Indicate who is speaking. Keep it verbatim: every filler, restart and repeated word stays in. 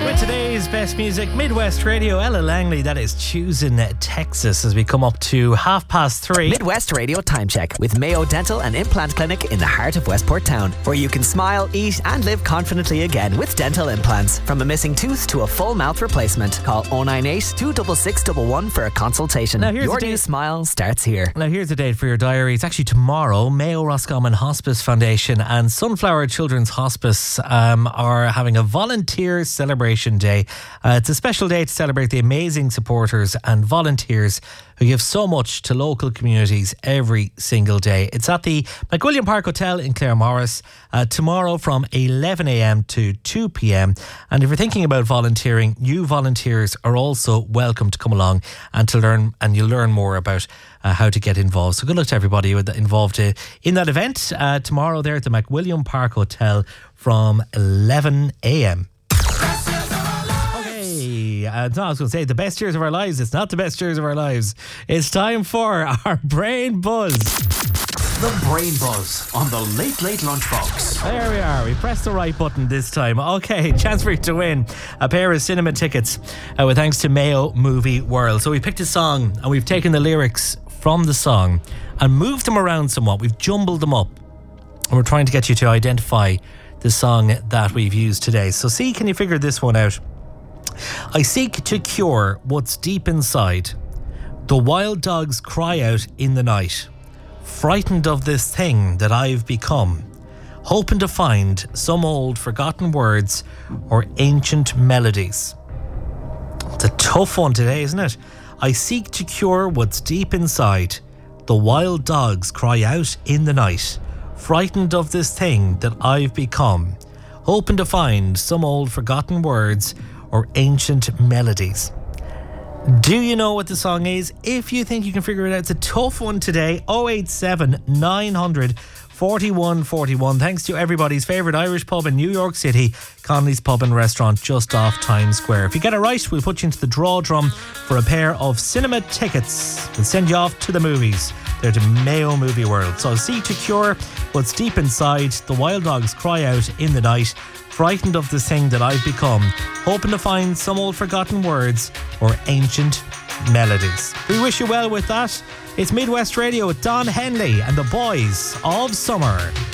Speaker 1: With today's best music, Midwest Radio, Ella Langley, that is choosing Texas as we come up to half past three.
Speaker 2: Midwest Radio Time Check with Mayo Dental and Implant Clinic in the heart of Westport Town, where you can smile, eat and live confidently again with dental implants. From a missing tooth to a full mouth replacement. Call oh nine eight, two six six one one for a consultation.
Speaker 1: Now here's
Speaker 2: your
Speaker 1: the
Speaker 2: new
Speaker 1: date.
Speaker 2: smile starts here.
Speaker 1: Now here's the date for your diary. It's actually tomorrow. Mayo Roscommon Hospice Foundation and Sunflower Children's Hospice um, are having a volunteer celebration day. Uh, it's a special day to celebrate the amazing supporters and volunteers who give so much to local communities every single day. It's at the McWilliam Park Hotel in Claremorris uh, tomorrow from eleven a.m. to two p.m. And if you're thinking about volunteering, new volunteers are also welcome to come along and to learn, and you'll learn more about uh, how to get involved. So good luck to everybody involved uh, in that event uh, tomorrow there at the McWilliam Park Hotel from eleven a.m. Uh, no, I was going to say the best years of our lives. It's not the best years of our lives. It's time for our Brain Buzz.
Speaker 3: The Brain Buzz on the Late Late Lunchbox.
Speaker 1: There we are. We pressed the right button this time. Okay, chance for you to win a pair of cinema tickets uh, with thanks to Mayo Movie World. So we picked a song and we've taken the lyrics from the song and moved them around somewhat. We've jumbled them up and we're trying to get you to identify the song that we've used today. So see, can you figure this one out? I seek to cure what's deep inside. The wild dogs cry out in the night, frightened of this thing that I've become, hoping to find some old forgotten words or ancient melodies. It's a tough one today, isn't it? I seek to cure what's deep inside. The wild dogs cry out in the night, frightened of this thing that I've become, hoping to find some old forgotten words or ancient melodies. Do you know what the song is? If you think you can figure it out, it's a tough one today. oh eight seven, nine hundred, forty-one forty-one. Thanks to everybody's favourite Irish pub in New York City, Connolly's Pub and Restaurant, just off Times Square. If you get it right, we'll put you into the draw drum for a pair of cinema tickets and send you off to the movies. They're to Mayo Movie World. So seek to cure what's deep inside. The wild dogs cry out in the night, frightened of this thing that I've become, hoping to find some old forgotten words or ancient melodies. We wish you well with that. It's Midwest Radio with Don Henley and the Boys of Summer.